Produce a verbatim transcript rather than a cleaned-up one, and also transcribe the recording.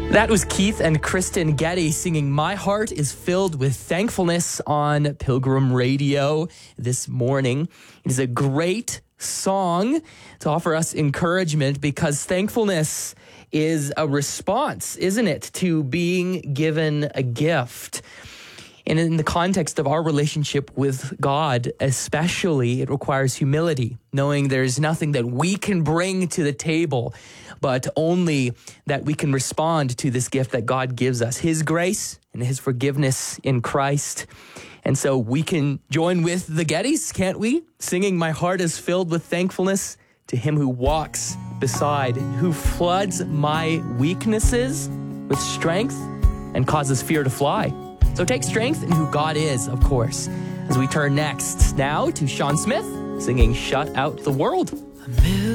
That was Keith and Kristen Getty singing My Heart is Filled with Thankfulness on Pilgrim Radio this morning. It is a great song to offer us encouragement because thankfulness is a response, isn't it, to being given a gift. And in the context of our relationship with God, especially, it requires humility, knowing there's nothing that we can bring to the table, but only that we can respond to this gift that God gives us, His grace and His forgiveness in Christ. And so we can join with the Gettys, can't we? Singing, My Heart is Filled with Thankfulness to Him who walks beside, who floods my weaknesses with strength and causes fear to fly. So take strength in who God is, of course, as we turn next now to Sean Smith singing Shut Out the World.